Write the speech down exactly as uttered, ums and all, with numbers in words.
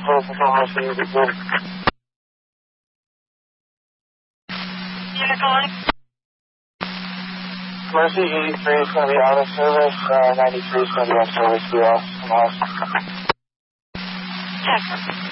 Close control, Mercy, you be good. Unit calling. Mercy eighty-three is going to be out of service. Uh, ninety-three is going to be on service. Be off from house. Check.